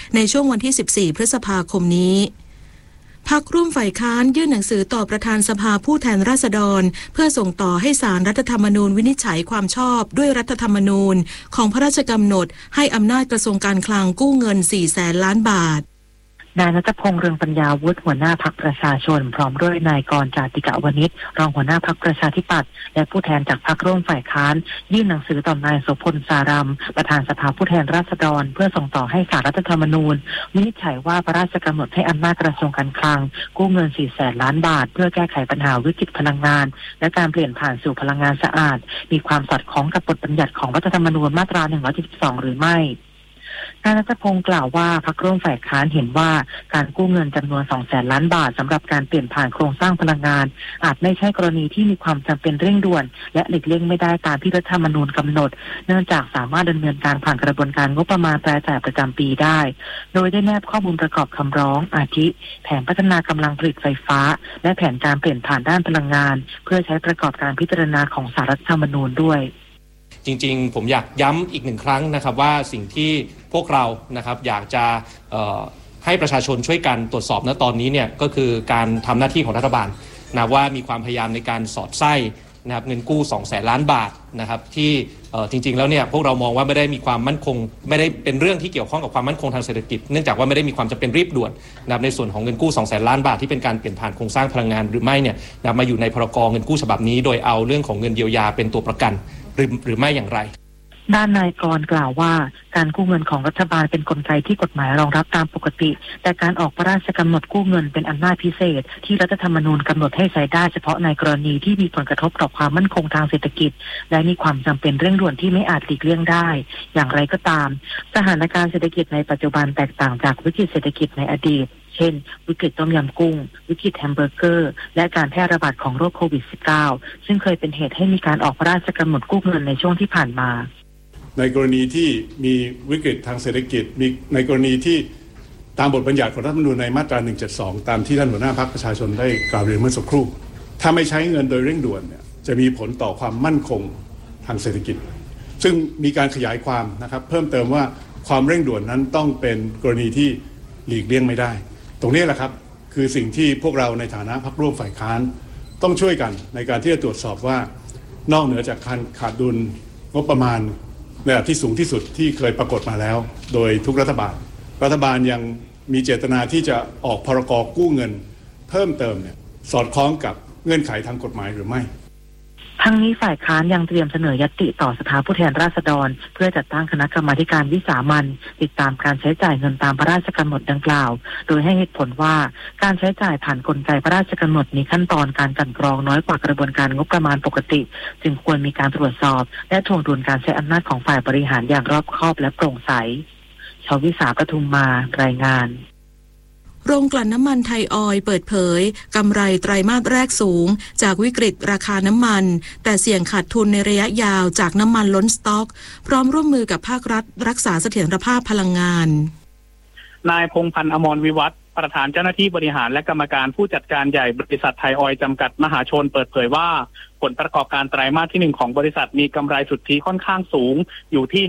ในช่วงวันที่14พฤษภาคมนี้พรรคร่วมฝ่ายค้านยื่นหนังสือต่อประธานสภาผู้แทนราษฎรเพื่อส่งต่อให้ศาลรัฐธรรมนูญวินิจฉัยความชอบด้วยรัฐธรรมนูญของพระราชกำหนดให้อำนาจกระทรวงการคลังกู้เงิน 400,000 ล้านบาทนายณัฐพงษ์ เรืองปัญญาวุฒิหัวหน้าพรรคประชาชนพร้อมด้วยนายกรณ์ จาติกวณิชรองหัวหน้าพรรคประชาธิปัตย์และผู้แทนจากพรรคร่วมฝ่ายค้านยื่นหนังสือต่อนายโสพลสารัมประธานสภาผู้แทนราษฎรเพื่อส่งต่อให้ศาลรัฐธรรมนูญวินิจฉัยว่าพระราชกำหนดให้อำนาจกระทรวงการคลังกู้เงิน 400,000 ล้านบาทเพื่อแก้ไขปัญหาวิกฤตพลังงานและการเปลี่ยนผ่านสู่พลังงานสะอาดมีความสอดคล้องกับบทบัญญัติของรัฐธรรมนูญมาตรา172หรือไม่นายณัฐพงษ์กล่าวว่าพรรคร่วมฝ่ายค้านเห็นว่าการกู้เงินจำนวน 200,000 ล้านบาทสำหรับการเปลี่ยนผ่านโครงสร้างพลังงานอาจไม่ใช่กรณีที่มีความจำเป็นเร่งด่วนและหลีกเลี่ยงไม่ได้ตามที่รัฐธรรมนูญกำหนดเนื่องจากสามารถดำเนินการผ่านกระบวนการงบประมาณรายจ่ายประจำปีได้โดยได้แนบข้อมูลประกอบคำร้องอาทิแผนพัฒนากำลังผลิตไฟฟ้าและแผนการเปลี่ยนผ่านด้านพลังงานเพื่อใช้ประกอบการพิจารณาของศาลรัฐธรรมนูญด้วยจริงๆผมอยากย้ำอีกหนึ่งครั้งนะครับว่าสิ่งที่พวกเรานะครับอยากจะให้ประชาชนช่วยกันตรวจสอบณตอนนี้เนี่ยก็คือการทำหน้าที่ของรัฐบาลนะว่ามีความพยายามในการสอดไส้นะครับเงินกู้ 200,000 ล้านบาทนะครับที่จริงๆแล้วเนี่ยพวกเรามองว่าไม่ได้มีความมั่นคงไม่ได้เป็นเรื่องที่เกี่ยวข้องกับความมั่นคงทางเศรษฐกิจเนื่องจากว่าไม่ได้มีความจำเป็นรีบด่วนนะครับในส่วนของเงินกู้ 200,000 ล้านบาทที่เป็นการเปลี่ยนผ่านโครงสร้างพลังงานหรือไม่เนี่ยนะมาอยู่ในพรก.เงินกู้ฉบับนี้โดยเอาเรื่องของเงินเยียวยาเป็นตัวประกันหรือไม่อย่างไรด้านนายกรณ์กล่าวว่าการกู้เงินของรัฐบาลเป็นกลไกที่กฎหมายรองรับตามปกติแต่การออกพระราชกำหนดกู้เงินเป็นอำนาจพิเศษที่รัฐธรรมนูญกำหนดให้ใช้ได้เฉพาะในกรณีที่มีผลกระทบต่อความมั่นคงทางเศรษฐกิจและมีความจำเป็นเร่งด่วนที่ไม่อาจหลีกเลี่ยงได้อย่างไรก็ตามสถานการณ์เศรษฐกิจในปัจจุบันแตกต่างจากวิกฤตเศรษฐกิจในอดีตเช่นวิกฤตต้มยำกุ้งวิกฤตแฮมเบอร์เกอร์และการแพร่ระบาดของโรคโควิด -19 ซึ่งเคยเป็นเหตุให้มีการออกพระราชกำหนดกู้เงินในช่วงที่ผ่านมาในกรณีที่มีวิกฤตทางเศรษฐกิจมีในกรณีที่ตามบทบัญญัติของรัฐธรรมนูญในมาตรา172ตามที่ท่านหัวหน้าพรรคประชาชนได้กล่าวเรียนเมื่อสักครู่ถ้าไม่ใช้เงินโดยเร่งด่วนเนี่ยจะมีผลต่อความมั่นคงทางเศรษฐกิจซึ่งมีการขยายความนะครับเพิ่มเติมว่าความเร่งด่วนนั้นต้องเป็นกรณีที่หลีกเลี่ยงไม่ได้ตรงนี้แหละครับคือสิ่งที่พวกเราในฐานะพรรคร่วมฝ่ายค้านต้องช่วยกันในการที่จะตรวจสอบว่านอกเหนือจากการขาดดุลงบประมาณในระดับที่สูงที่สุดที่เคยปรากฏมาแล้วโดยทุกรัฐบาลยังมีเจตนาที่จะออกพรก.กู้เงินเพิ่มเติมเนี่ยสอดคล้องกับเงื่อนไขทางกฎหมายหรือไม่ทั้งนี้ฝ่ายค้านยังเตรียมเสนอญัตติต่อสภาผู้แทนราษฎรเพื่อจัดตั้งคณะกรรมาธิการวิสามัญติดตามการใช้จ่ายเงินตามพระราชกำหนดดังกล่าวโดยให้เหตุผลว่าการใช้จ่ายผ่านกลไกพระราชกำหนดมีขั้นตอนการกลั่นกรองน้อยกว่ากระบวนการงบประมาณปกติจึงควรมีการตรวจสอบและทวงดุลการใช้อำนาจของฝ่ายบริหารอย่างรอบคอบและโปร่งใสชวิสา ปทุมมารายงานโรงกลั่นน้ำมันไทยออยล์เปิดเผยกำไรไตรมาสแรกสูงจากวิกฤตราคาน้ำมันแต่เสี่ยงขาดทุนในระยะยาวจากน้ำมันล้นสต็อกพร้อมร่วมมือกับภาครัฐรักษาเสถียรภาพพลังงานนายพงษ์พันธ์ อมรวิวัฒน์ประธานเจ้าหน้าที่บริหารและกรรมการผู้จัดการใหญ่บริษัทไทยออยล์จำกัดมหาชนเปิดเผยว่าผลประกอบการไตรมาสที่1ของบริษัทมีกำไรสุทธิค่อนข้างสูงอยู่ที่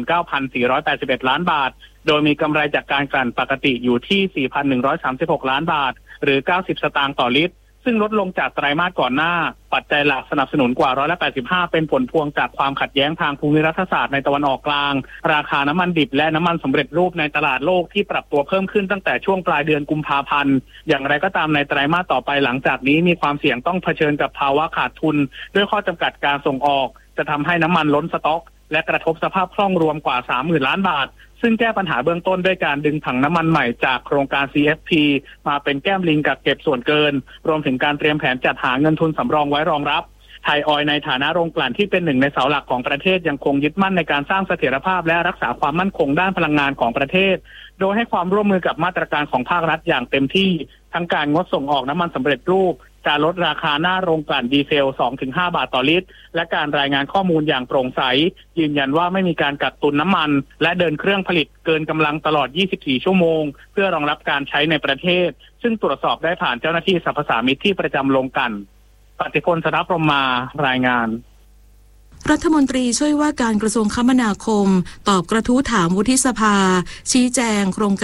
19,481 ล้านบาทโดยมีกำไรจากการกลั่นปกติอยู่ที่ 4,136 ล้านบาทหรือ90สตางค์ต่อลิตรซึ่งลดลงจากไตรมาสก่อนหน้าปัจจัยหลักสนับสนุนกว่า185เป็นผลพวงจากความขัดแย้งทางภูมิรัฐศาสตร์ในตะวันออกกลางราคาน้ำมันดิบและน้ำมันสำเร็จรูปในตลาดโลกที่ปรับตัวเพิ่มขึ้นตั้งแต่ช่วงปลายเดือนกุมภาพันธ์อย่างไรก็ตามในไตรมาสต่อไปหลังจากนี้มีความเสี่ยงต้องเผชิญกับภาวะขาดทุนด้วยข้อจำกัดการส่งออกจะทำให้น้ำมันล้นสต็อกและกระทบสภาพคล่องรวมกว่า 30,000 ล้านบาทซึ่งแก้ปัญหาเบื้องต้นด้วยการดึงถังน้ำมันใหม่จากโครงการ CFP มาเป็นแก้มลิงกักเก็บส่วนเกินรวมถึงการเตรียมแผนจัดหาเงินทุนสำรองไว้รองรับไทยออยล์ในฐานะโรงกลั่นที่เป็นหนึ่งในเสาหลักของประเทศยังคงยึดมั่นในการสร้างเสถียรภาพและรักษาความมั่นคงด้านพลังงานของประเทศโดยให้ความร่วมมือกับมาตรการของภาครัฐอย่างเต็มที่ทั้งการงดส่งออกน้ำมันสำเร็จรูปการลดราคาหน้าโรงกลั่นดีเซล 2-5 บาทต่อลิตรและการรายงานข้อมูลอย่างโปร่งใสยืนยันว่าไม่มีการกักตุนน้ำมันและเดินเครื่องผลิตเกินกำลังตลอด 24 ชั่วโมงเพื่อรองรับการใช้ในประเทศซึ่งตรวจสอบได้ผ่านเจ้าหน้าที่สรรพสามิตที่ประจำโรงกลั่นปฏิพล สนพรหมารายงานรัฐมนตรีช่วยว่าการกระทรวงคมนาคมตอบกระทู้ถามวุฒิสภาชี้แจงโครงการ